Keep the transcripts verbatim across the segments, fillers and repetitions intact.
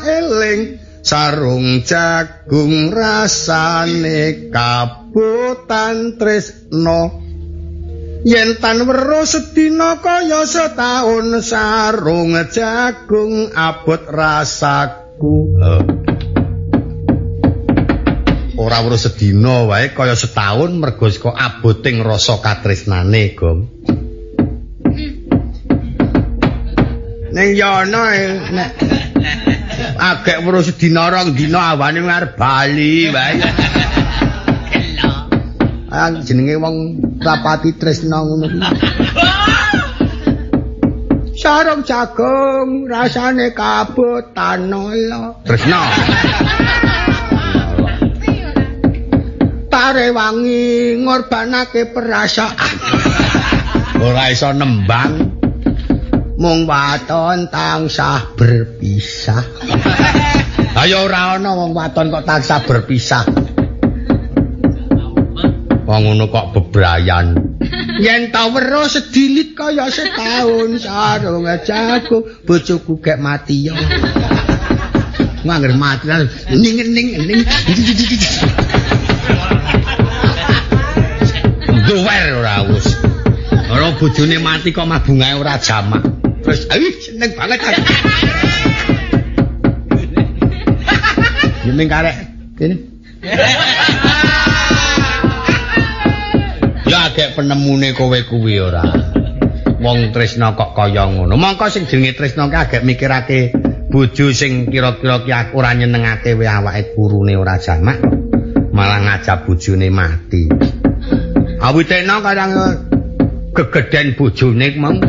eling sarung jagung rasane kabutan tresno yen tan weruh sedina kaya setahun sarung jagung abot rasaku oh. Ora weruh sedina wae kaya setahun mergo saka aboting rasa katresnane Gom ning yono nek agek weruh sedina rong dina awane ngarep bali wae. Ah jenenge wong rapati tresna ngono kuwi. Sarung jagung rasane kabutan nolo. Tresna. Tare wangi ngorbanake perasaan. Ora iso nembang. Mung waton tansah berpisah. Ayo ora ana wong waton kok tansah berpisah. Wong ngono kok bebrayan. Yen ta weruh sedilit kaya setahun sarung jagung bojoku gek mati yo. Ngangger mati ning ning ning. Duwer ora wis. Ora bojone mati kok mabungae ora jamak. Terus awi seneng banget aku. Yen karek kene. Ya agek penemune kowe kuwi ora. Wong tresna kok kaya ngono. Mongko sing jenenge tresna ki agek mikirake bojo sing kira-kira ki ora nyenengake wae awake kurune ora jamak. Malah ngajak bojone mati. Awitekno kadang gegeden bojone mong.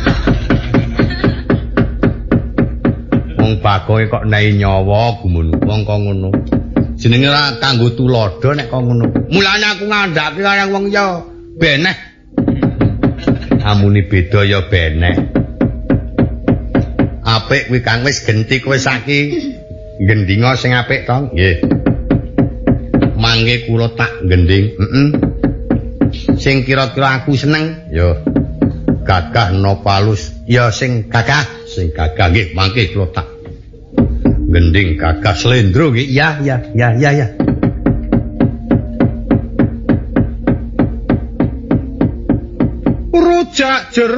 Wong bagoe kok nai nyawa gumun wong kok ngono. Jenenge ora kanggo tulodo nek kok ngono. Mulane aku ngandhake kaya wong ya beneh. Amune beda ya beneh. Apik kuwi Kang wis genti kowe saiki gendinga sing apik to? Nggih. Mangke kula tak gending. Heeh. Sing kira-kira aku seneng ya Gagah Nopalus. Ya sing gagah, sing gagah nggih mangke kula tak gending Gagah Slendro nggih. Ya ya ya ya ya. Rujak jeruk